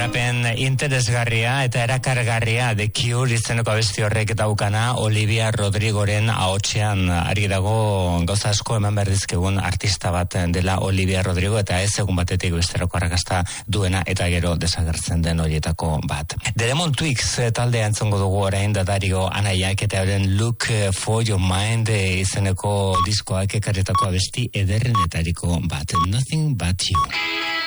Garapen interesgarria eta erakargarria The Cure izeneko abesti horrek daukana Olivia Rodrigoren ahotsean ari dago gauza asko eman behar dizkegun artista bat dela Olivia Rodrigo eta ez egun batetik besterako arrakasta duena eta gero desagertzen den horietako bat. The Lemon Twigs taldea entzongo dugu orain Dario anaiak eta euren Look for Your Mind izeneko diskoak ekarretako abesti ederrenetariko bat. Nothing But You.